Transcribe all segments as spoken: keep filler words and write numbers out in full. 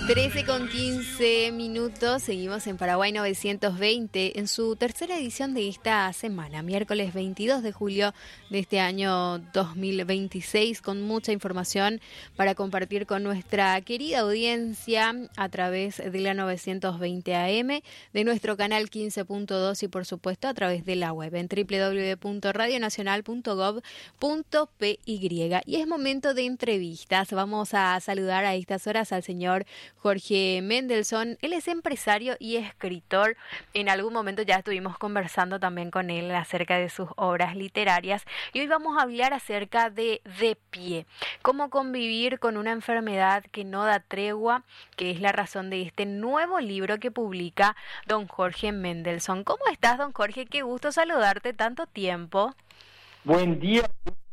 trece con quince minutos, seguimos en Paraguay novecientos veinte, en su tercera edición de esta semana, miércoles veintidós de julio de este año dos mil veintiséis, con mucha información para compartir con nuestra querida audiencia a través de la novecientos veinte A M, de nuestro canal quince punto dos y por supuesto a través de la web en doble u doble u doble u punto radio nacional punto gob punto pe ye. Y es momento de entrevistas. Vamos a saludar a estas horas al señor Jorge Mendelsohn. Él es empresario y escritor. En algún momento ya estuvimos conversando también con él acerca de sus obras literarias y hoy vamos a hablar acerca de De Pie, cómo convivir con una enfermedad que no da tregua, que es la razón de este nuevo libro que publica don Jorge Mendelsohn. ¿Cómo estás, don Jorge? Qué gusto saludarte tanto tiempo. Buen día,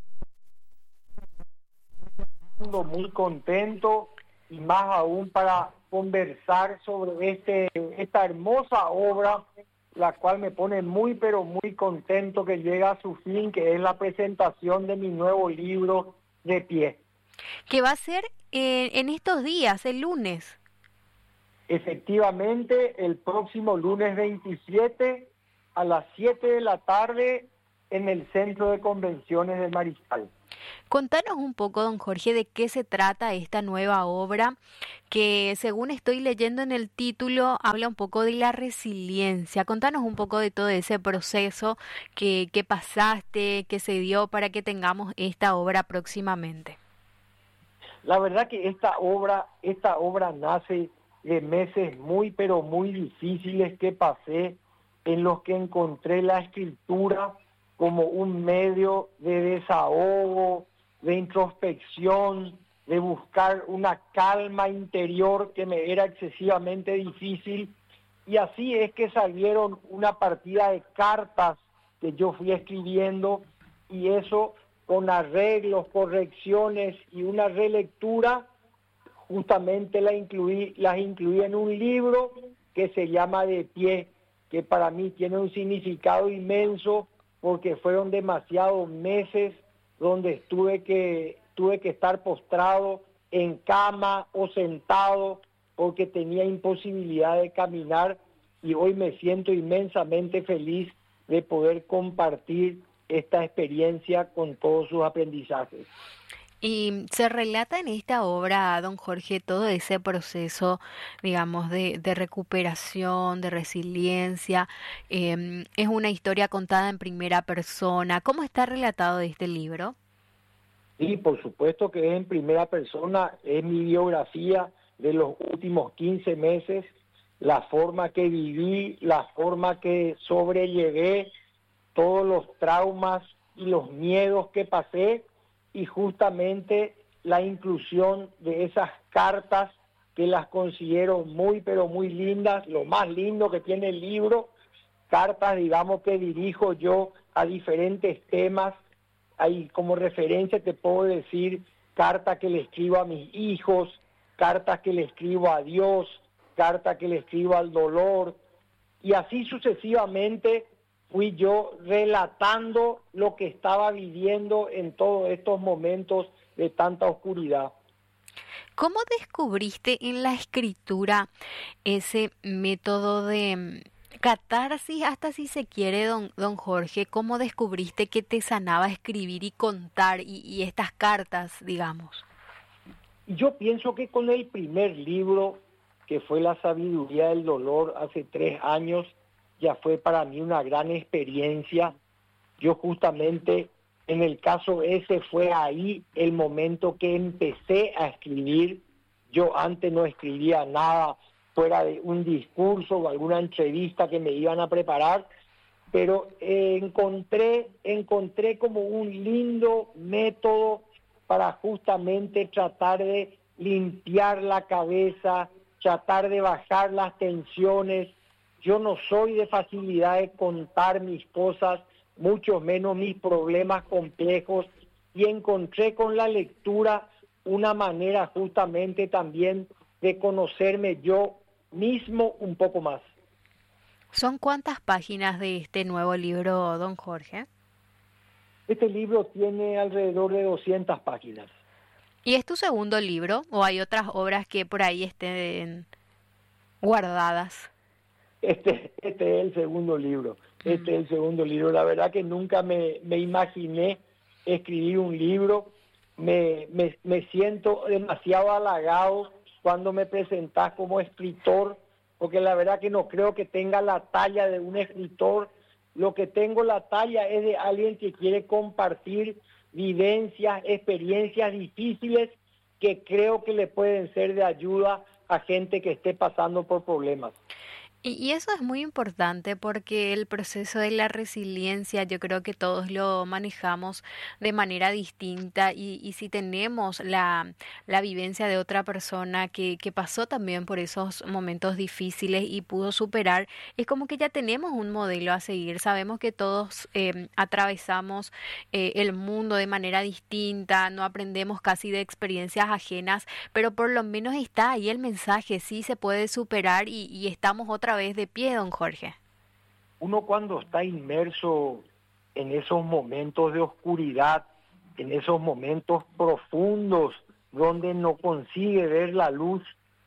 muy contento y más aún para conversar sobre este esta hermosa obra, la cual me pone muy pero muy contento que llega a su fin, que es la presentación de mi nuevo libro De Pie. Que va a ser eh, en estos días, el lunes. Efectivamente, el próximo lunes veintisiete a las siete de la tarde en el Centro de Convenciones de Mariscal. Contanos un poco, don Jorge, de qué se trata esta nueva obra, que según estoy leyendo en el título, habla un poco de la resiliencia. Contanos un poco de todo ese proceso que, que pasaste, que se dio para que tengamos esta obra próximamente. La verdad que esta obra, esta obra nace de meses muy pero muy difíciles que pasé, en los que encontré la escritura como un medio de desahogo, de introspección, de buscar una calma interior que me era excesivamente difícil. Y así es que salieron una partida de cartas que yo fui escribiendo, y eso con arreglos, correcciones y una relectura, justamente la incluí, las incluí en un libro que se llama De Pie, que para mí tiene un significado inmenso, porque fueron demasiados meses donde tuve que, tuve que estar postrado en cama o sentado porque tenía imposibilidad de caminar, y hoy me siento inmensamente feliz de poder compartir esta experiencia con todos sus aprendizajes. Y se relata en esta obra, don Jorge, todo ese proceso, digamos, de, de recuperación, de resiliencia. Eh, es una historia contada en primera persona. ¿Cómo está relatado este libro? Sí, por supuesto que es en primera persona, es mi biografía de los últimos quince meses, la forma que viví, la forma que sobrellevé, todos los traumas y los miedos que pasé, y justamente la inclusión de esas cartas que las considero muy pero muy lindas, lo más lindo que tiene el libro, cartas, digamos, que dirijo yo a diferentes temas. Ahí como referencia te puedo decir cartas que le escribo a mis hijos, cartas que le escribo a Dios, cartas que le escribo al dolor, y así sucesivamente fui yo relatando lo que estaba viviendo en todos estos momentos de tanta oscuridad. ¿Cómo descubriste en la escritura ese método de catarsis, hasta si se quiere, don, don Jorge? ¿Cómo descubriste que te sanaba escribir y contar y, y estas cartas, digamos? Yo pienso que con el primer libro, que fue La sabiduría del dolor, hace tres años, ya fue para mí una gran experiencia. Yo justamente, en el caso ese, fue ahí el momento que empecé a escribir. Yo antes no escribía nada fuera de un discurso o alguna entrevista que me iban a preparar, pero eh, encontré, encontré como un lindo método para justamente tratar de limpiar la cabeza, tratar de bajar las tensiones. Yo no soy de facilidad de contar mis cosas, mucho menos mis problemas complejos, y encontré con la lectura una manera justamente también de conocerme yo mismo un poco más. ¿Son cuántas páginas de este nuevo libro, don Jorge? Este libro tiene alrededor de doscientas páginas. ¿Y es tu segundo libro o hay otras obras que por ahí estén guardadas? Este, este es el segundo libro, este Mm. es el segundo libro. La verdad que nunca me, me imaginé escribir un libro. Me, me, me siento demasiado halagado cuando me presentás como escritor, porque la verdad que no creo que tenga la talla de un escritor. Lo que tengo la talla es de alguien que quiere compartir vivencias, experiencias difíciles que creo que le pueden ser de ayuda a gente que esté pasando por problemas. Y, y eso es muy importante porque el proceso de la resiliencia yo creo que todos lo manejamos de manera distinta y, y si tenemos la, la vivencia de otra persona que, que pasó también por esos momentos difíciles y pudo superar, es como que ya tenemos un modelo a seguir. Sabemos que todos eh, atravesamos eh, el mundo de manera distinta, no aprendemos casi de experiencias ajenas, pero por lo menos está ahí el mensaje, sí se puede superar y, y estamos otra vez de pie, don Jorge. Uno cuando está inmerso en esos momentos de oscuridad, en esos momentos profundos donde no consigue ver la luz,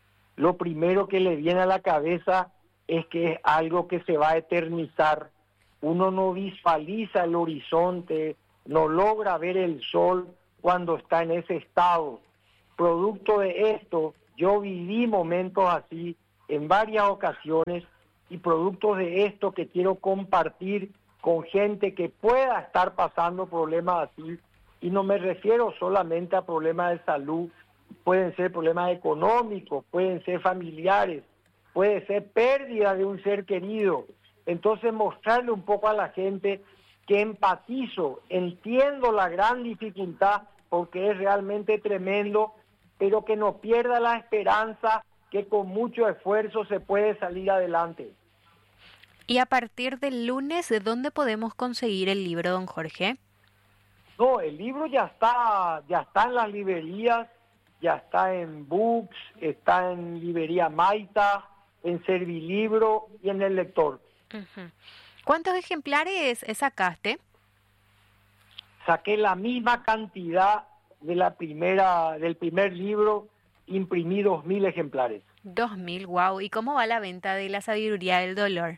lo primero que le viene a la cabeza es que es algo que se va a eternizar. Uno no visualiza el horizonte, no logra ver el sol cuando está en ese estado. Producto de esto, yo viví momentos así en varias ocasiones y producto de esto que quiero compartir con gente que pueda estar pasando problemas así, y no me refiero solamente a problemas de salud, pueden ser problemas económicos, pueden ser familiares, puede ser pérdida de un ser querido. Entonces mostrarle un poco a la gente que empatizo, entiendo la gran dificultad porque es realmente tremendo, pero que no pierda la esperanza que con mucho esfuerzo se puede salir adelante. Y a partir del lunes, ¿de dónde podemos conseguir el libro, don Jorge? No, el libro ya está, ya está en las librerías, ya está en Books, está en Librería Maita, en Servilibro y en El Lector. Ujú. ¿Cuántos ejemplares sacaste? Saqué la misma cantidad de la primera, del primer libro, imprimí dos mil ejemplares. Dos mil, wow. ¿Y cómo va la venta de La sabiduría del dolor?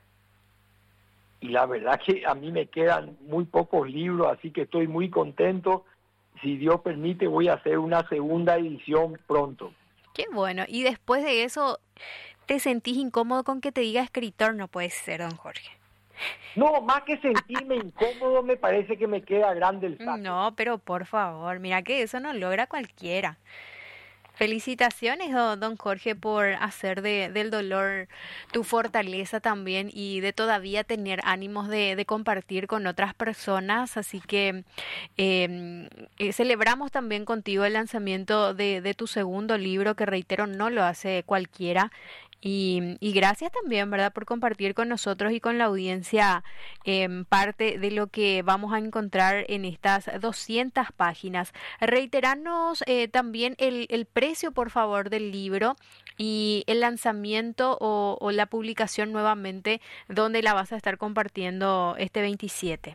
Y la verdad que a mí me quedan muy pocos libros, así que estoy muy contento. Si Dios permite, voy a hacer una segunda edición pronto. Qué bueno. Y después de eso, ¿te sentís incómodo con que te diga escritor? No puede ser, don Jorge. No, más que sentirme incómodo, me parece que me queda grande el saco. No, pero por favor, mira que eso no logra cualquiera. Felicitaciones, do- don Jorge, por hacer de, del dolor tu fortaleza también y de todavía tener ánimos de, de compartir con otras personas. Así que eh, eh, celebramos también contigo el lanzamiento de, de tu segundo libro, que reitero, no lo hace cualquiera. Y, y gracias también, ¿verdad?, por compartir con nosotros y con la audiencia em, parte de lo que vamos a encontrar en estas doscientas páginas. Reiterarnos eh, también el, el precio, por favor, del libro y el lanzamiento o, o la publicación nuevamente, donde la vas a estar compartiendo este veintisiete.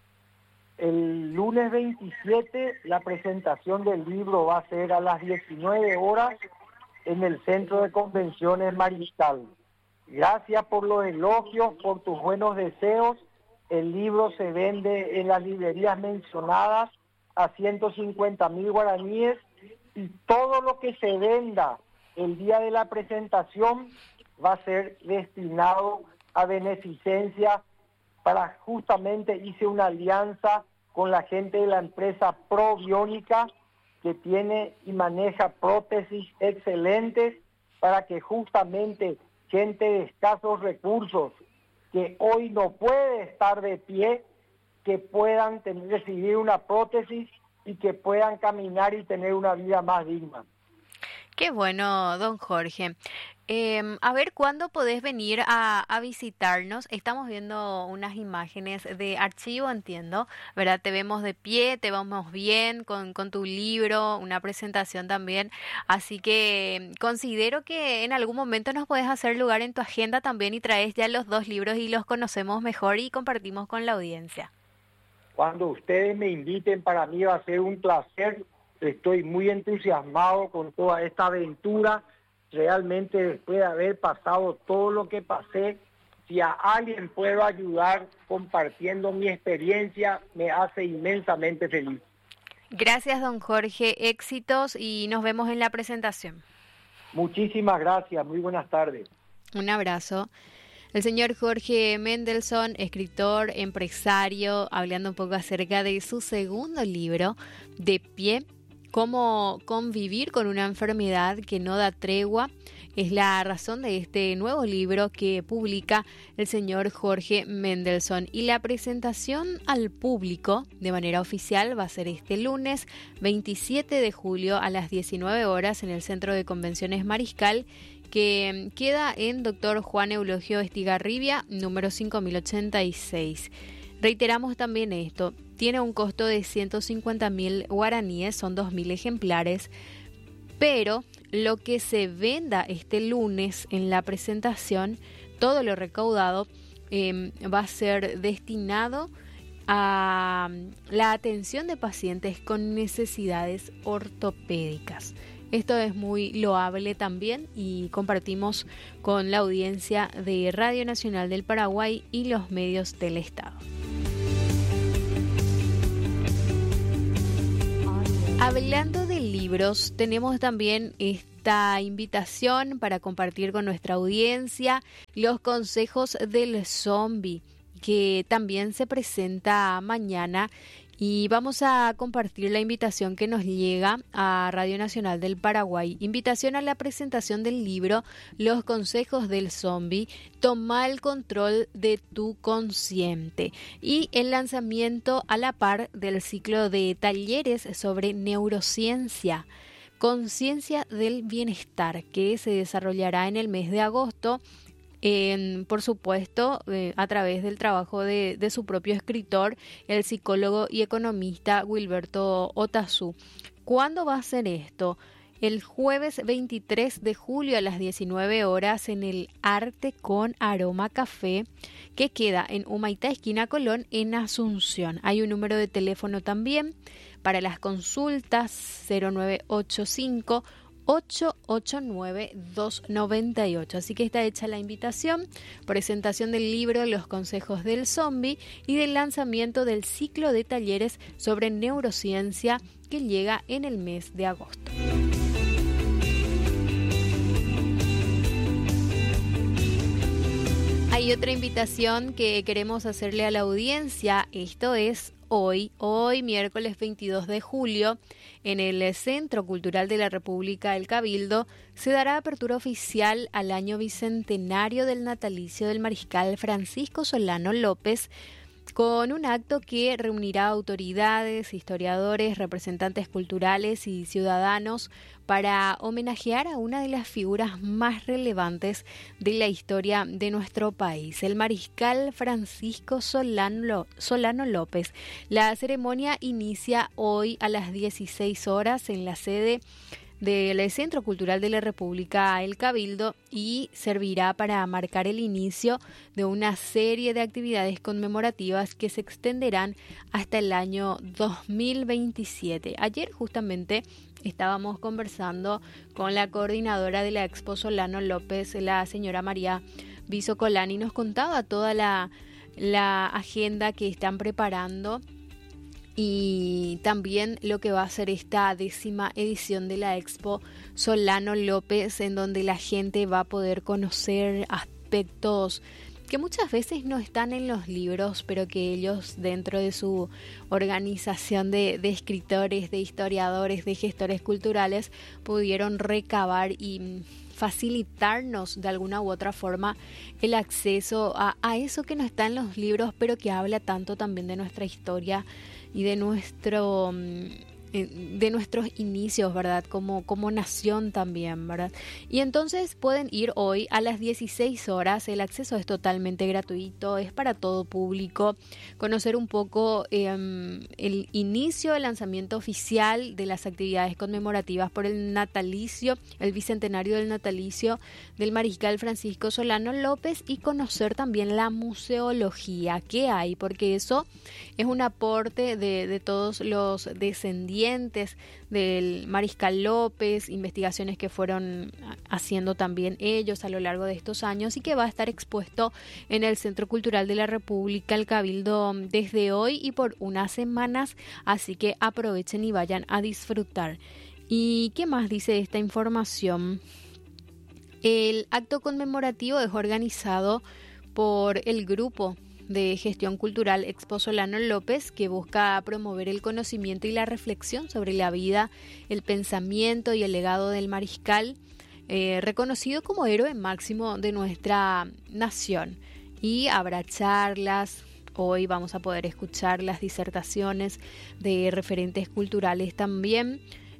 El lunes veintisiete la presentación del libro va a ser a las diecinueve horas en el Centro de Convenciones Mariscal. Gracias por los elogios, por tus buenos deseos. El libro se vende en las librerías mencionadas a ciento cincuenta mil guaraníes y todo lo que se venda el día de la presentación va a ser destinado a beneficencia para, justamente hice una alianza con la gente de la empresa Probiónica, que tiene y maneja prótesis excelentes para que justamente gente de escasos recursos que hoy no puede estar de pie, que puedan tener, recibir una prótesis y que puedan caminar y tener una vida más digna. Qué bueno, don Jorge. Em, a ver, ¿cuándo podés venir a, a visitarnos? Estamos viendo unas imágenes de archivo, entiendo, ¿verdad? Te vemos de pie, te vemos bien con, con tu libro, una presentación también. Así que em, considero que en algún momento nos podés hacer lugar en tu agenda también y traes ya los dos libros y los conocemos mejor y compartimos con la audiencia. Cuando ustedes me inviten, para mí va a ser un placer estoy muy entusiasmado con toda esta aventura. Realmente después de haber pasado todo lo que pasé, si a alguien puedo ayudar compartiendo mi experiencia, me hace inmensamente feliz. Gracias, don Jorge. Éxitos y nos vemos en la presentación. Muchísimas gracias. Muy buenas tardes. Un abrazo. El señor Jorge Mendelsohn, escritor, empresario, hablando un poco acerca de su segundo libro, De Pie, cómo convivir con una enfermedad que no da tregua. Es la razón de este nuevo libro que publica el señor Jorge Mendelsohn. Y la presentación al público de manera oficial va a ser este lunes veintisiete de julio a las diecinueve horas en el Centro de Convenciones Mariscal, que queda en Doctor Juan Eulogio Estigarribia, número cinco mil ochenta y seis. Reiteramos también esto, tiene un costo de ciento cincuenta mil guaraníes, son dos mil ejemplares, pero lo que se venda este lunes en la presentación, todo lo recaudado eh, va a ser destinado a la atención de pacientes con necesidades ortopédicas. Esto es muy loable también y compartimos con la audiencia de Radio Nacional del Paraguay y los medios del Estado. Hablando de libros, tenemos también esta invitación para compartir con nuestra audiencia Los Consejos del Zombie, que también se presenta mañana. Y vamos a compartir la invitación que nos llega a Radio Nacional del Paraguay. Invitación a la presentación del libro Los Consejos del Zombie, toma el control de tu consciente. Y el lanzamiento a la par del ciclo de talleres sobre neurociencia, conciencia del bienestar, que se desarrollará en el mes de agosto. En, por supuesto, eh, a través del trabajo de, de su propio escritor, el psicólogo y economista Wilberto Otazú. ¿Cuándo va a ser esto? El jueves veintitrés de julio a las diecinueve horas en el Arte con Aroma Café, que queda en Humaitá, esquina Colón, en Asunción. Hay un número de teléfono también para las consultas, cero nueve ocho cinco, ocho ocho nueve, dos nueve ocho. Así que está hecha la invitación, presentación del libro Los Consejos del Zombie y del lanzamiento del ciclo de talleres sobre neurociencia que llega en el mes de agosto. Hay otra invitación que queremos hacerle a la audiencia, esto es hoy, hoy miércoles veintidós de julio, en el Centro Cultural de la República del Cabildo, se dará apertura oficial al año bicentenario del natalicio del mariscal Francisco Solano López, con un acto que reunirá autoridades, historiadores, representantes culturales y ciudadanos para homenajear a una de las figuras más relevantes de la historia de nuestro país, el mariscal Francisco Solano, Solano López. La ceremonia inicia hoy a las dieciséis horas en la sede del Centro Cultural de la República El Cabildo y servirá para marcar el inicio de una serie de actividades conmemorativas que se extenderán hasta el año dos mil veintisiete. Ayer justamente estábamos conversando con la coordinadora de la Expo Solano López, la señora María Viso Colán, y nos contaba toda la, la agenda que están preparando y también lo que va a ser esta décima edición de la Expo Solano López, en donde la gente va a poder conocer aspectos que muchas veces no están en los libros, pero que ellos dentro de su organización de, de escritores, de historiadores, de gestores culturales pudieron recabar y facilitarnos de alguna u otra forma el acceso a, a eso que no está en los libros, pero que habla tanto también de nuestra historia y de nuestro de nuestros inicios, ¿verdad? Como, como nación también, ¿verdad? Y entonces pueden ir hoy a las dieciséis horas, el acceso es totalmente gratuito, es para todo público, conocer un poco eh, el inicio del lanzamiento oficial de las actividades conmemorativas por el natalicio, el bicentenario del natalicio del mariscal Francisco Solano López, y conocer también la museología que hay, porque eso es un aporte de, de todos los descendientes sobrevivientes del Mariscal López, investigaciones que fueron haciendo también ellos a lo largo de estos años y que va a estar expuesto en el Centro Cultural de la República, el Cabildo, desde hoy y por unas semanas, así que aprovechen y vayan a disfrutar. ¿Y qué más dice esta información? El acto conmemorativo es organizado por el grupo de gestión cultural Expo Solano López, que busca promover el conocimiento y la reflexión sobre la vida, el pensamiento y el legado del mariscal, eh, reconocido como héroe máximo de nuestra nación. Y habrá charlas. Hoy vamos a poder escuchar las disertaciones de referentes culturales también.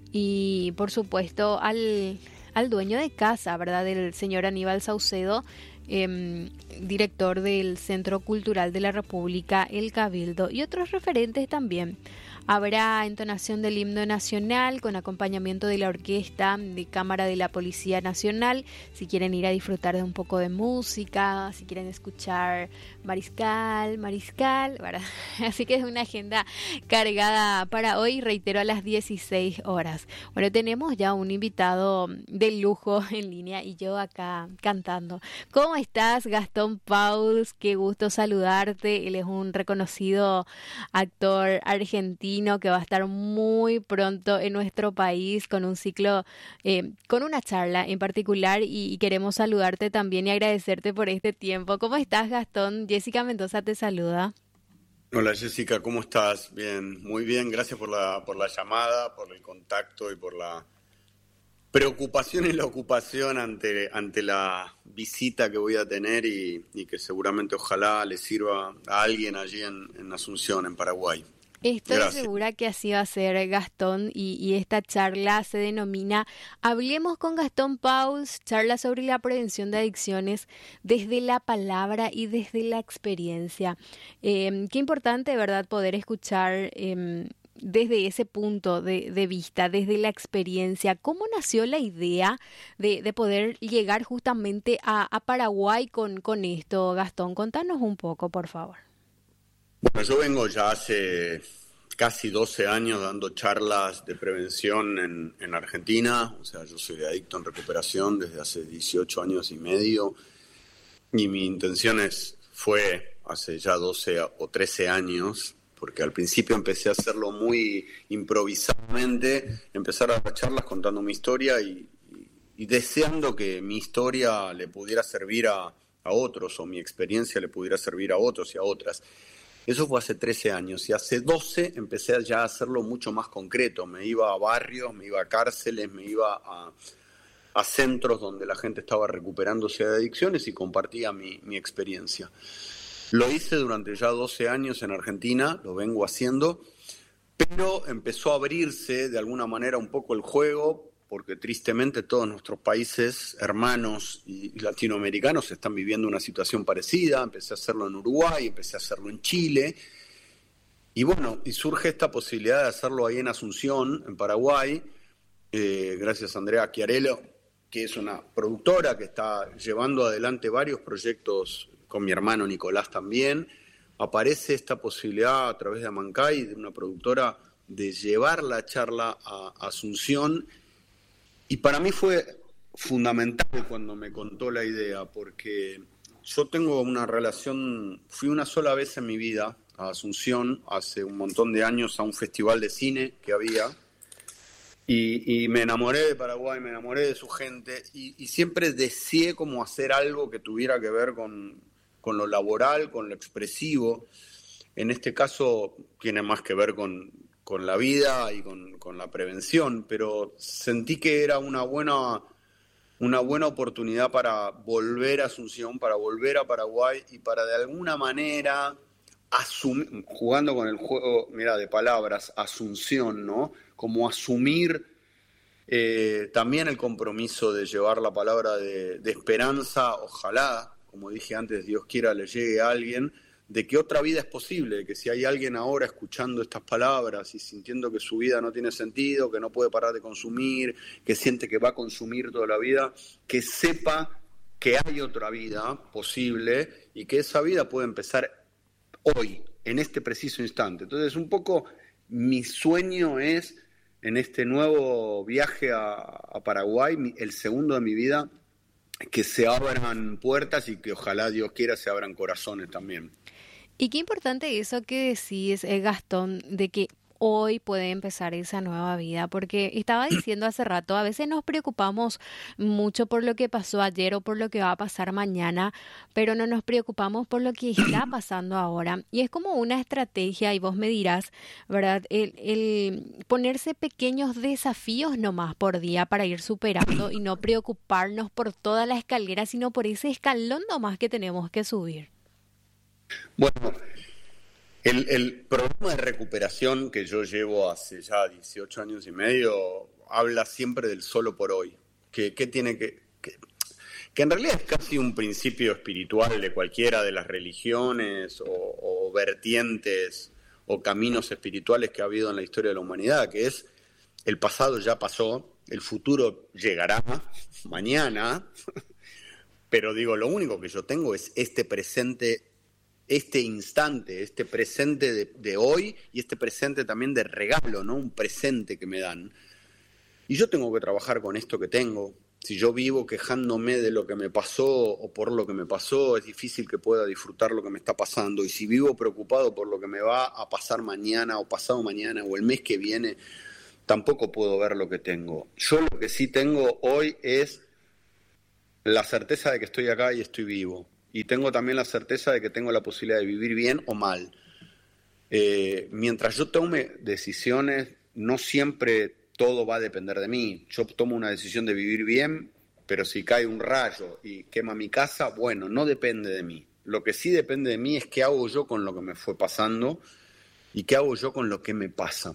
Y por supuesto al, al dueño de casa, ¿verdad?, el señor Aníbal Saucedo, eh, director del Centro Cultural de la República, el Cabildo, y otros referentes también. Habrá entonación del himno nacional con acompañamiento de la orquesta de Cámara de la Policía Nacional. Si quieren ir a disfrutar de un poco de música, si quieren escuchar Mariscal, Mariscal, ¿verdad? Así que es una agenda cargada para hoy, reitero, a las dieciséis horas. Bueno, tenemos ya un invitado de lujo en línea y yo acá cantando. ¿Cómo estás, Gastón Pauls? Qué gusto saludarte. Él es un reconocido actor argentino que va a estar muy pronto en nuestro país con un ciclo, eh, con una charla en particular, y, y queremos saludarte también y agradecerte por este tiempo. ¿Cómo estás, Gastón? Jessica Mendoza te saluda. Hola, Jessica, ¿cómo estás? Bien, muy bien, gracias por la, por la llamada, por el contacto y por la preocupación y la ocupación ante, ante la visita que voy a tener y, y que seguramente ojalá le sirva a alguien allí en, en Asunción, en Paraguay. Estoy Gracias. segura que así va a ser, Gastón, y, y esta charla se denomina Hablemos con Gastón Pauls, charla sobre la prevención de adicciones desde la palabra y desde la experiencia. Eh, qué importante, ¿verdad?, poder escuchar eh, desde ese punto de, de vista, desde la experiencia. ¿Cómo nació la idea de, de poder llegar justamente a, a Paraguay con, con esto, Gastón? Contanos un poco, por favor. Bueno, yo vengo ya hace casi doce años dando charlas de prevención en, en Argentina. O sea, yo soy adicto en recuperación desde hace dieciocho años y medio. Y mi intención es, fue hace ya doce o trece años, porque al principio empecé a hacerlo muy improvisadamente, empezar a dar charlas contando mi historia y, y, y deseando que mi historia le pudiera servir a, a otros, o mi experiencia le pudiera servir a otros y a otras. Eso fue hace trece años, y hace doce empecé ya a hacerlo mucho más concreto. Me iba a barrios, me iba a cárceles, me iba a, a centros donde la gente estaba recuperándose de adicciones y compartía mi, mi experiencia. Lo hice durante ya doce años en Argentina, lo vengo haciendo, pero empezó a abrirse de alguna manera un poco el juego, porque tristemente todos nuestros países hermanos y latinoamericanos están viviendo una situación parecida. Empecé a hacerlo en Uruguay, empecé a hacerlo en Chile, y bueno, y surge esta posibilidad de hacerlo ahí en Asunción, en Paraguay, eh, gracias a Andrea Chiarello, que es una productora que está llevando adelante varios proyectos con mi hermano Nicolás también. Aparece esta posibilidad a través de Amancay, de una productora, de llevar la charla a Asunción. Y para mí fue fundamental cuando me contó la idea, porque yo tengo una relación, fui una sola vez en mi vida a Asunción, hace un montón de años, a un festival de cine que había, y, y me enamoré de Paraguay, me enamoré de su gente, y, y siempre deseé como hacer algo que tuviera que ver con, con lo laboral, con lo expresivo. En este caso tiene más que ver con... con la vida y con, con la prevención, pero sentí que era una buena, una buena oportunidad para volver a Asunción, para volver a Paraguay y para de alguna manera asumir, jugando con el juego, mira, de palabras, Asunción, ¿no? Como asumir eh, también el compromiso de llevar la palabra de, de esperanza, ojalá, como dije antes, Dios quiera le llegue a alguien, de que otra vida es posible, de que si hay alguien ahora escuchando estas palabras y sintiendo que su vida no tiene sentido, que no puede parar de consumir, que siente que va a consumir toda la vida, que sepa que hay otra vida posible y que esa vida puede empezar hoy, en este preciso instante. Entonces, un poco mi sueño es en este nuevo viaje a, a Paraguay, el segundo de mi vida, que se abran puertas y que ojalá Dios quiera se abran corazones también. Y qué importante eso que decís, eh, Gastón, de que hoy puede empezar esa nueva vida, porque estaba diciendo hace rato, a veces nos preocupamos mucho por lo que pasó ayer o por lo que va a pasar mañana, pero no nos preocupamos por lo que está pasando ahora. Y es como una estrategia, y vos me dirás, ¿verdad? El, el ponerse pequeños desafíos nomás por día para ir superando y no preocuparnos por toda la escalera, sino por ese escalón nomás que tenemos que subir. Bueno, El, el programa de recuperación que yo llevo hace ya dieciocho años y medio habla siempre del solo por hoy, que, que tiene que, que, que en realidad es casi un principio espiritual de cualquiera de las religiones o, o vertientes o caminos espirituales que ha habido en la historia de la humanidad, que es el pasado ya pasó, el futuro llegará mañana, pero digo, lo único que yo tengo es este presente, este instante, este presente de, de hoy y este presente también de regalo, ¿no? Un presente que me dan. Y yo tengo que trabajar con esto que tengo. Si yo vivo quejándome de lo que me pasó o por lo que me pasó, es difícil que pueda disfrutar lo que me está pasando. Y si vivo preocupado por lo que me va a pasar mañana o pasado mañana o el mes que viene, tampoco puedo ver lo que tengo. Yo lo que sí tengo hoy es la certeza de que estoy acá y estoy vivo. Y tengo también la certeza de que tengo la posibilidad de vivir bien o mal. Eh, mientras yo tome decisiones, no siempre todo va a depender de mí. Yo tomo una decisión de vivir bien, pero si cae un rayo y quema mi casa, bueno, no depende de mí. Lo que sí depende de mí es qué hago yo con lo que me fue pasando y qué hago yo con lo que me pasa.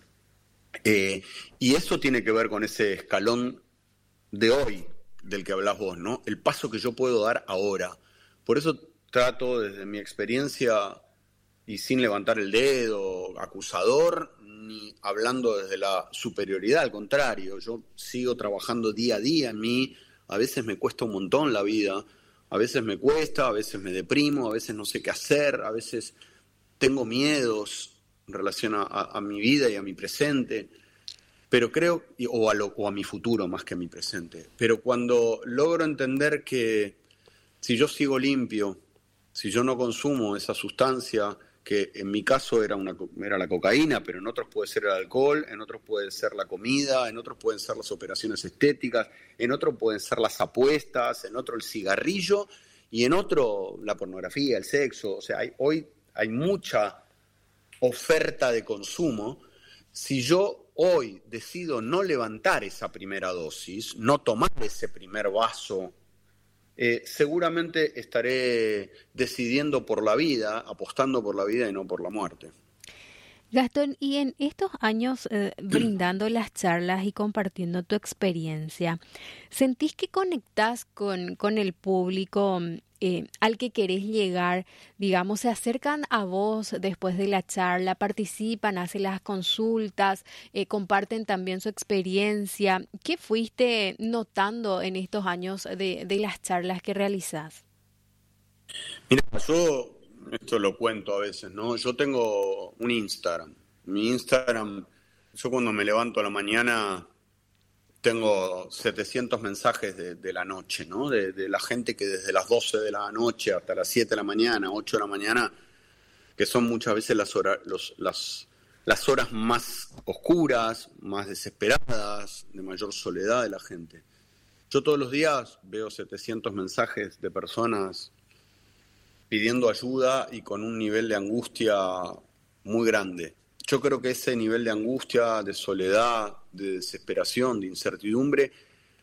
Eh, y eso tiene que ver con ese escalón de hoy del que hablás vos, ¿no? El paso que yo puedo dar ahora. Por eso trato desde mi experiencia y sin levantar el dedo acusador ni hablando desde la superioridad, al contrario, yo sigo trabajando día a día en mí, a veces me cuesta un montón la vida, a veces me cuesta, a veces me deprimo, a veces no sé qué hacer, a veces tengo miedos en relación a, a, a mi vida y a mi presente, pero creo, o a, lo, o a mi futuro más que a mi presente, pero cuando logro entender que si yo sigo limpio, si yo no consumo esa sustancia, que en mi caso era, una, era la cocaína, pero en otros puede ser el alcohol, en otros puede ser la comida, en otros pueden ser las operaciones estéticas, en otros pueden ser las apuestas, en otro el cigarrillo y en otro la pornografía, el sexo. O sea, hay, hoy hay mucha oferta de consumo. Si yo hoy decido no levantar esa primera dosis, no tomar ese primer vaso, Eh, seguramente estaré decidiendo por la vida, apostando por la vida y no por la muerte. Gastón, y en estos años eh, brindando las charlas y compartiendo tu experiencia, ¿sentís que conectás con, con el público eh, al que querés llegar? Digamos, se acercan a vos después de la charla, participan, hacen las consultas, eh, comparten también su experiencia. ¿Qué fuiste notando en estos años de, de las charlas que realizás? Mira, yo... esto lo cuento a veces, ¿no? Yo tengo un Instagram. Mi Instagram, yo cuando me levanto a la mañana tengo setecientos mensajes de, de la noche, ¿no? De, de la gente que desde las doce de la noche hasta las siete de la mañana, ocho de la mañana, que son muchas veces las horas, los, las, las horas más oscuras, más desesperadas, de mayor soledad de la gente. Yo todos los días veo setecientos mensajes de personas pidiendo ayuda y con un nivel de angustia muy grande. Yo creo que ese nivel de angustia, de soledad, de desesperación, de incertidumbre,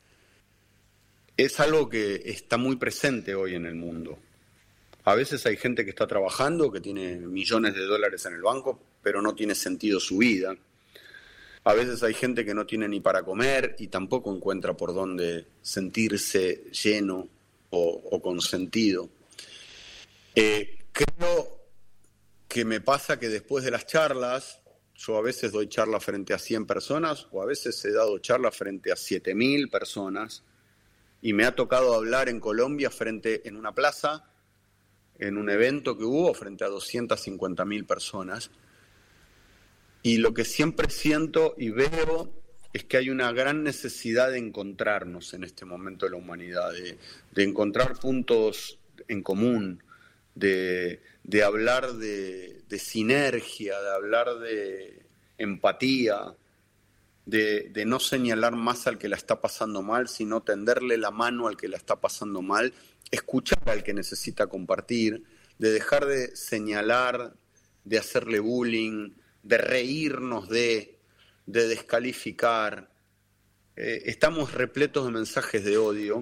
es algo que está muy presente hoy en el mundo. A veces hay gente que está trabajando, que tiene millones de dólares en el banco, pero no tiene sentido su vida. A veces hay gente que no tiene ni para comer y tampoco encuentra por dónde sentirse lleno o, o con sentido. Eh, creo que me pasa que después de las charlas, yo a veces doy charlas frente a cien personas o a veces he dado charlas frente a siete mil personas y me ha tocado hablar en Colombia frente en una plaza, en un evento que hubo frente a doscientas cincuenta mil personas, y lo que siempre siento y veo es que hay una gran necesidad de encontrarnos en este momento de la humanidad, de, de encontrar puntos en común, de, de hablar de, de sinergia, de hablar de empatía, de, de no señalar más al que la está pasando mal, sino tenderle la mano al que la está pasando mal, escuchar al que necesita compartir, de dejar de señalar, de hacerle bullying, de reírnos de, de descalificar. Eh, estamos repletos de mensajes de odio.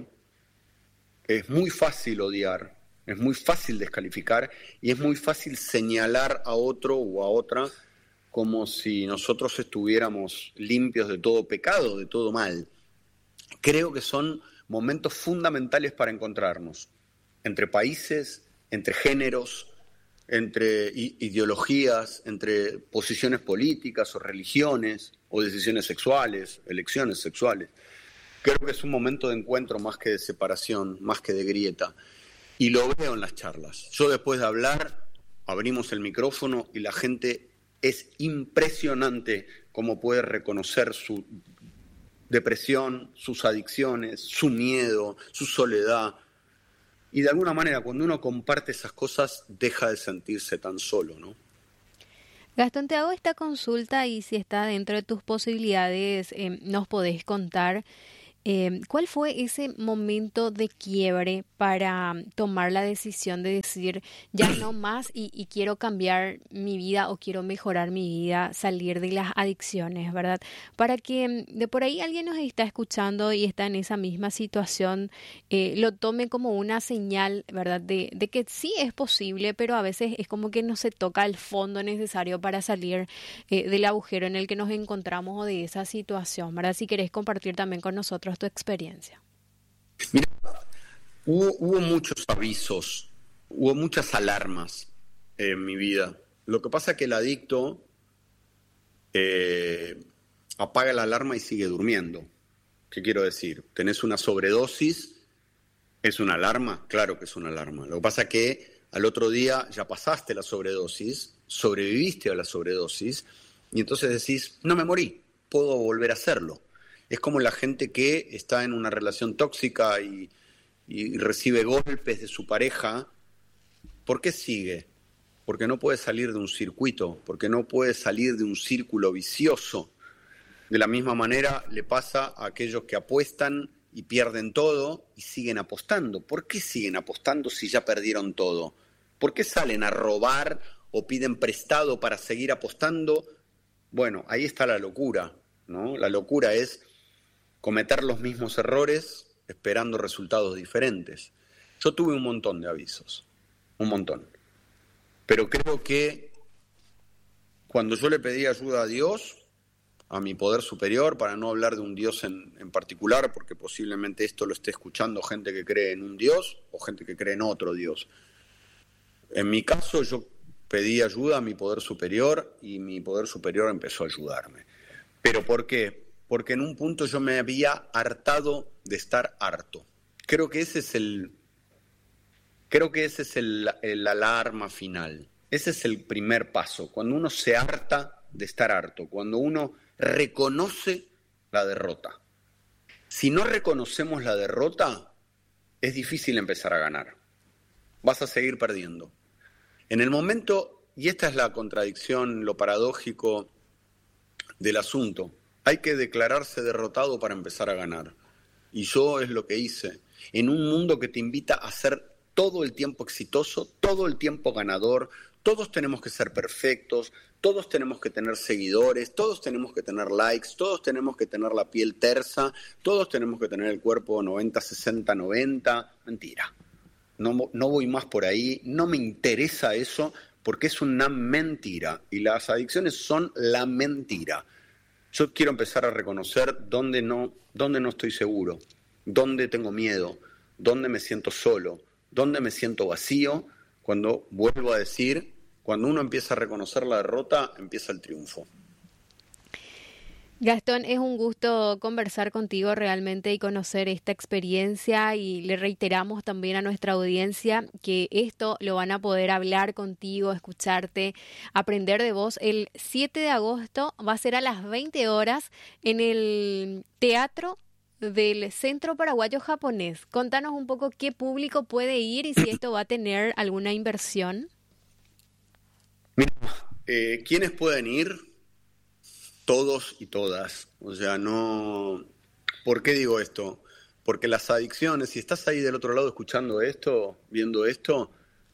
Es muy fácil odiar, es muy fácil descalificar y es muy fácil señalar a otro o a otra como si nosotros estuviéramos limpios de todo pecado, de todo mal. Creo que son momentos fundamentales para encontrarnos, entre países, entre géneros, entre ideologías, entre posiciones políticas o religiones, o decisiones sexuales, elecciones sexuales. Creo que es un momento de encuentro más que de separación, más que de grieta. Y lo veo en las charlas. Yo después de hablar, abrimos el micrófono y la gente... Es impresionante cómo puede reconocer su depresión, sus adicciones, su miedo, su soledad. Y de alguna manera, cuando uno comparte esas cosas, deja de sentirse tan solo, ¿no? Gastón, te hago esta consulta y si está dentro de tus posibilidades, eh, nos podés contar eh, cuál fue ese momento de quiebre para tomar la decisión de decir ya no más y, y quiero cambiar mi vida o quiero mejorar mi vida, salir de las adicciones, ¿verdad? Para que de por ahí alguien nos está escuchando y está en esa misma situación, eh, lo tome como una señal, ¿verdad? De, de que sí es posible, pero a veces es como que no se toca el fondo necesario para salir eh, del agujero en el que nos encontramos o de esa situación, ¿verdad? Si querés compartir también con nosotros tu experiencia. Mira, hubo, hubo muchos avisos, hubo muchas alarmas en mi vida. Lo que pasa es que el adicto eh, apaga la alarma y sigue durmiendo. ¿Qué quiero decir? Tenés una sobredosis, ¿es una alarma? Claro que es una alarma. Lo que pasa es que al otro día ya pasaste la sobredosis, sobreviviste a la sobredosis, y entonces decís, no me morí, puedo volver a hacerlo. Es como la gente que está en una relación tóxica y, y recibe golpes de su pareja. ¿Por qué sigue? Porque no puede salir de un circuito, porque no puede salir de un círculo vicioso. De la misma manera le pasa a aquellos que apuestan y pierden todo y siguen apostando. ¿Por qué siguen apostando si ya perdieron todo? ¿Por qué salen a robar o piden prestado para seguir apostando? Bueno, ahí está la locura, ¿no? La locura es cometer los mismos errores esperando resultados diferentes. Yo tuve un montón de avisos, un montón. Pero creo que cuando yo le pedí ayuda a Dios, a mi poder superior, para no hablar de un Dios en, en particular, porque posiblemente esto lo esté escuchando gente que cree en un Dios o gente que cree en otro Dios. En mi caso, yo pedí ayuda a mi poder superior y mi poder superior empezó a ayudarme. ¿Pero por qué? Porque en un punto yo me había hartado de estar harto. Creo que ese es el, creo que ese es el, el alarma final. Ese es el primer paso. Cuando uno se harta de estar harto, cuando uno reconoce la derrota. Si no reconocemos la derrota, es difícil empezar a ganar. Vas a seguir perdiendo. En el momento, y esta es la contradicción, lo paradójico del asunto, hay que declararse derrotado para empezar a ganar. Y yo es lo que hice. En un mundo que te invita a ser todo el tiempo exitoso, todo el tiempo ganador, todos tenemos que ser perfectos, todos tenemos que tener seguidores, todos tenemos que tener likes, todos tenemos que tener la piel tersa, todos tenemos que tener el cuerpo noventa, sesenta, noventa. Mentira. No, no voy más por ahí, no me interesa eso porque es una mentira. Y las adicciones son la mentira. Yo quiero empezar a reconocer dónde no, dónde no estoy seguro, dónde tengo miedo, dónde me siento solo, dónde me siento vacío. Cuando vuelvo a decir, cuando uno empieza a reconocer la derrota, empieza el triunfo. Gastón, es un gusto conversar contigo realmente y conocer esta experiencia, y le reiteramos también a nuestra audiencia que esto lo van a poder hablar contigo, escucharte, aprender de vos. El siete de agosto va a ser a las veinte horas en el Teatro del Centro Paraguayo Japonés. Contanos un poco qué público puede ir y si esto va a tener alguna inversión. Mira, eh, ¿quiénes pueden ir? Todos y todas. O sea, no... ¿Por qué digo esto? Porque las adicciones, si estás ahí del otro lado escuchando esto, viendo esto,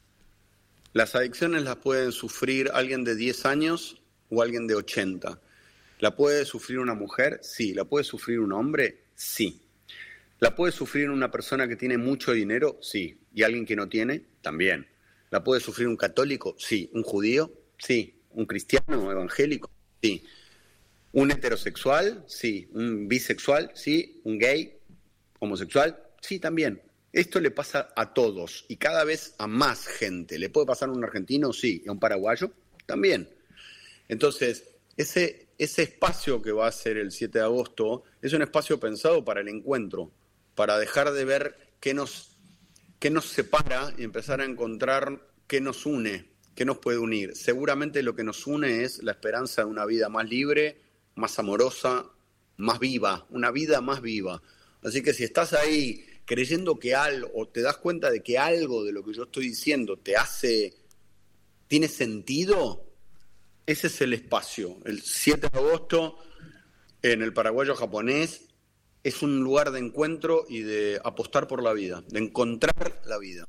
las adicciones las pueden sufrir alguien de diez años o alguien de ochenta. ¿La puede sufrir una mujer? Sí. ¿La puede sufrir un hombre? Sí. ¿La puede sufrir una persona que tiene mucho dinero? Sí. ¿Y alguien que no tiene? También. ¿La puede sufrir un católico? Sí. ¿Un judío? Sí. ¿Un cristiano evangélico? Sí. ¿Un heterosexual? Sí. ¿Un bisexual? Sí. ¿Un gay? ¿Homosexual? Sí, también. Esto le pasa a todos y cada vez a más gente. ¿Le puede pasar a un argentino? Sí. ¿Y a un paraguayo? También. Entonces, ese, ese espacio que va a ser el siete de agosto es un espacio pensado para el encuentro, para dejar de ver qué nos, qué nos separa y empezar a encontrar qué nos une, qué nos puede unir. Seguramente lo que nos une es la esperanza de una vida más libre, más amorosa, más viva, una vida más viva. Así que si estás ahí creyendo que algo, o te das cuenta de que algo de lo que yo estoy diciendo te hace, tiene sentido, ese es el espacio. El siete de agosto en el Paraguayo Japonés es un lugar de encuentro y de apostar por la vida, de encontrar la vida.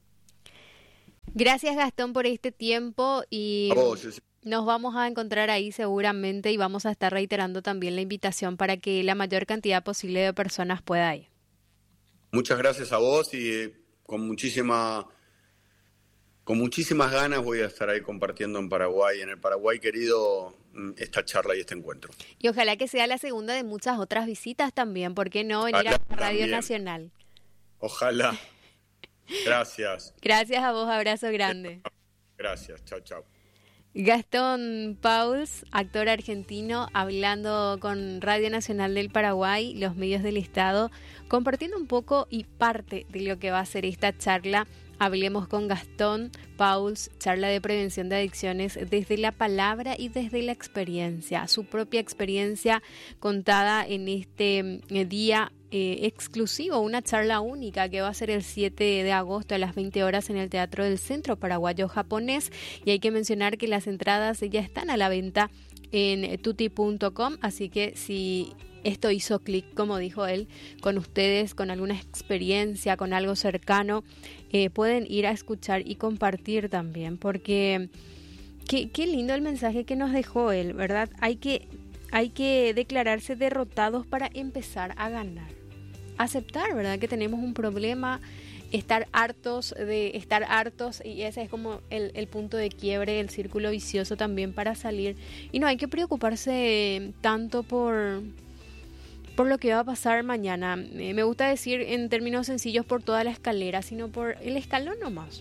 Gracias, Gastón, por este tiempo y... A vos, Ceci. Nos vamos a encontrar ahí seguramente y vamos a estar reiterando también la invitación para que la mayor cantidad posible de personas pueda ir. Muchas gracias a vos y eh, con muchísima, con muchísimas ganas voy a estar ahí compartiendo en Paraguay, en el Paraguay querido, esta charla y este encuentro. Y ojalá que sea la segunda de muchas otras visitas también, ¿por qué no venir ojalá a Radio también. Nacional? Ojalá. Gracias. Gracias a vos, abrazo grande. Gracias, chao, chao. Gastón Pauls, actor argentino, hablando con Radio Nacional del Paraguay, los medios del Estado, compartiendo un poco y parte de lo que va a ser esta charla. Hablemos con Gastón Pauls, charla de prevención de adicciones desde la palabra y desde la experiencia, su propia experiencia contada en este día eh, exclusivo, una charla única que va a ser el siete de agosto a las veinte horas en el Teatro del Centro Paraguayo Japonés, y hay que mencionar que las entradas ya están a la venta en tutti punto com, así que si esto hizo clic, como dijo él, con ustedes, con alguna experiencia, con algo cercano, eh, pueden ir a escuchar y compartir también, porque qué, qué lindo el mensaje que nos dejó él, ¿verdad? Hay que, hay que declararse derrotados para empezar a ganar. Aceptar, ¿verdad?, que tenemos un problema, estar hartos de estar hartos, y ese es como el, el punto de quiebre, el círculo vicioso también para salir. Y no hay que preocuparse tanto por... por lo que va a pasar mañana. Eh, me gusta decir en términos sencillos por toda la escalera, sino por el escalón nomás.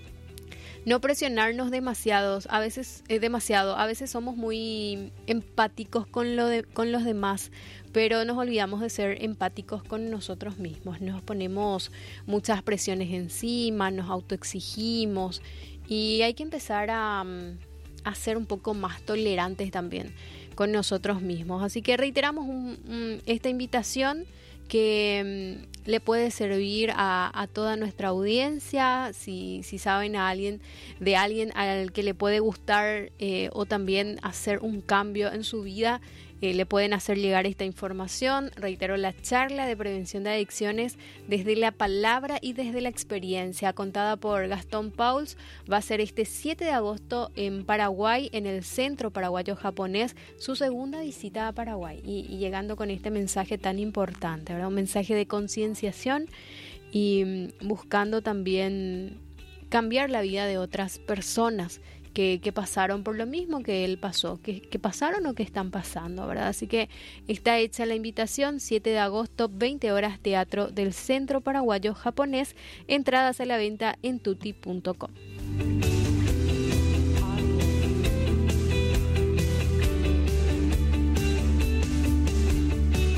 No presionarnos demasiados, a veces eh, demasiado, a veces somos muy empáticos con lo de, con los demás, pero nos olvidamos de ser empáticos con nosotros mismos. Nos ponemos muchas presiones encima, nos autoexigimos, y hay que empezar a, a ser un poco más tolerantes también con nosotros mismos. Así que reiteramos un, un, esta invitación que um, le puede servir a, a toda nuestra audiencia, si, si saben a alguien, de alguien al que le puede gustar eh, o también hacer un cambio en su vida, eh, le pueden hacer llegar esta información. Reitero, la charla de prevención de adicciones desde la palabra y desde la experiencia, contada por Gastón Pauls, va a ser este siete de agosto en Paraguay, en el Centro Paraguayo Japonés, su segunda visita a Paraguay, y, y llegando con este mensaje tan importante, ¿verdad? Un mensaje de concienciación y buscando también cambiar la vida de otras personas Que, que pasaron por lo mismo que él pasó, que, que pasaron o que están pasando, ¿verdad? Así que está hecha la invitación, siete de agosto, veinte horas, Teatro del Centro Paraguayo Japonés, entradas a la venta en tutti punto com.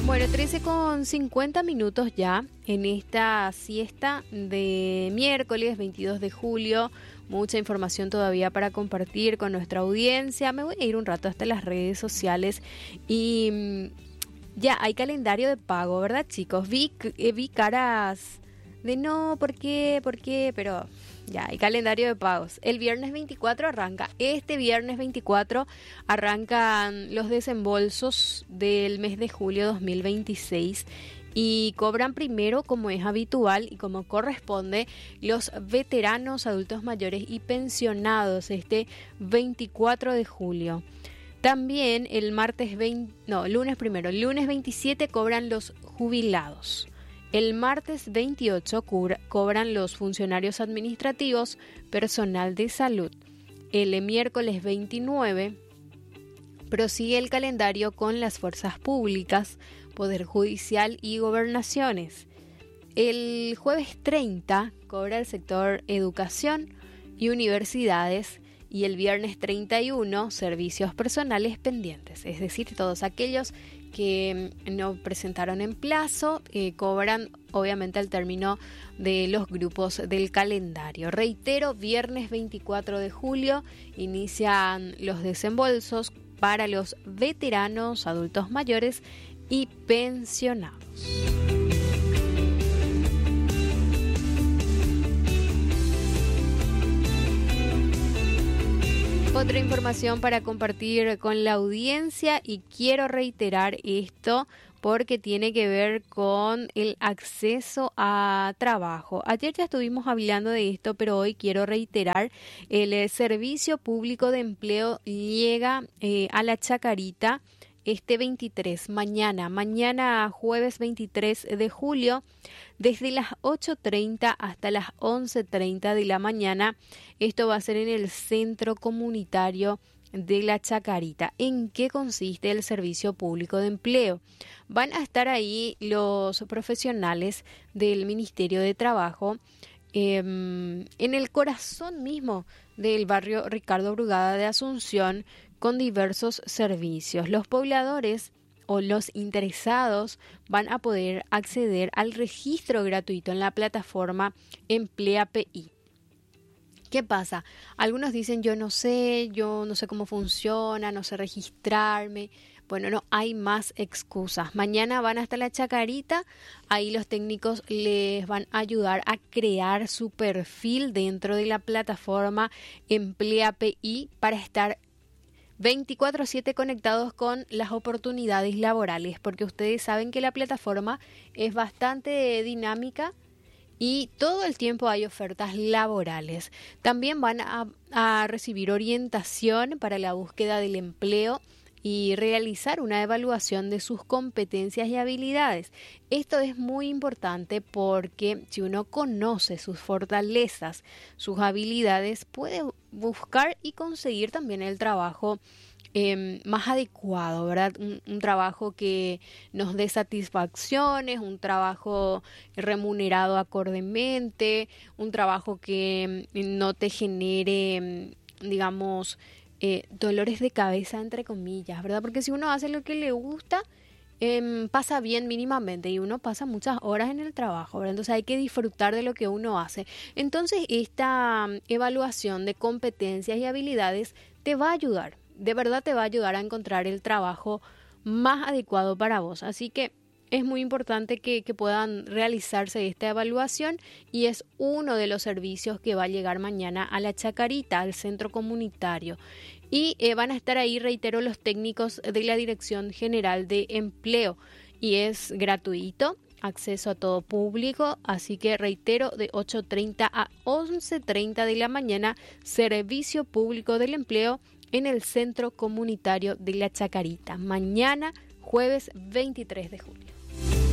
Bueno, trece con cincuenta minutos ya en esta siesta de miércoles veintidós de julio. Mucha información todavía para compartir con nuestra audiencia. Me voy a ir un rato hasta las redes sociales y ya hay calendario de pago, ¿verdad, chicos? Vi, eh, vi caras de no, ¿por qué? ¿Por qué? Pero ya hay calendario de pagos. El viernes veinticuatro arranca. Este viernes veinticuatro arrancan los desembolsos del mes de julio dos mil veintiséis. Y cobran primero, como es habitual y como corresponde, los veteranos, adultos mayores y pensionados este veinticuatro de julio. También el martes veinte, no, lunes primero, el lunes veintisiete cobran los jubilados. El martes veintiocho cobran los funcionarios administrativos, personal de salud. El miércoles veintinueve prosigue el calendario con las fuerzas públicas, Poder Judicial y Gobernaciones. El jueves treinta cobra el sector educación y universidades y el viernes treinta y uno servicios personales pendientes, es decir, todos aquellos que no presentaron en plazo eh, cobran obviamente al término de los grupos del calendario. Reitero, viernes veinticuatro de julio inician los desembolsos para los veteranos, adultos mayores y pensionados. Otra información para compartir con la audiencia y quiero reiterar esto porque tiene que ver con el acceso a trabajo. Ayer ya estuvimos hablando de esto, pero hoy quiero reiterar, el Servicio Público de Empleo llega eh, a La Chacarita este veintitrés, mañana, mañana jueves veintitrés de julio, desde las ocho treinta hasta las once treinta de la mañana. Esto va a ser en el Centro Comunitario de La Chacarita. ¿En qué consiste el Servicio Público de Empleo? Van a estar ahí los profesionales del Ministerio de Trabajo, eh, en el corazón mismo del barrio Ricardo Brugada de Asunción, con diversos servicios. Los pobladores o los interesados van a poder acceder al registro gratuito en la plataforma Emplea P I. ¿Qué pasa? Algunos dicen, yo no sé, yo no sé cómo funciona, no sé registrarme. Bueno, no hay más excusas. Mañana van hasta La Chacarita, ahí los técnicos les van a ayudar a crear su perfil dentro de la plataforma Emplea P I para estar veinticuatro siete conectados con las oportunidades laborales, porque ustedes saben que la plataforma es bastante dinámica y todo el tiempo hay ofertas laborales. También van a, a recibir orientación para la búsqueda del empleo y realizar una evaluación de sus competencias y habilidades. Esto es muy importante porque si uno conoce sus fortalezas, sus habilidades, puede buscar y conseguir también el trabajo eh, más adecuado, ¿verdad? Un, un trabajo que nos dé satisfacciones, un trabajo remunerado acordemente, un trabajo que no te genere, digamos, Eh, dolores de cabeza, entre comillas, ¿verdad? Porque si uno hace lo que le gusta, eh, pasa bien mínimamente y uno pasa muchas horas en el trabajo, ¿verdad? Entonces hay que disfrutar de lo que uno hace. Entonces esta um, evaluación de competencias y habilidades te va a ayudar, de verdad te va a ayudar a encontrar el trabajo más adecuado para vos. Así que es muy importante que, que puedan realizarse esta evaluación y es uno de los servicios que va a llegar mañana a La Chacarita, al centro comunitario. Y eh, van a estar ahí, reitero, los técnicos de la Dirección General de Empleo y es gratuito, acceso a todo público, así que reitero, de ocho treinta a once treinta de la mañana, Servicio Público del Empleo en el centro comunitario de La Chacarita. Mañana, jueves veintitrés de julio.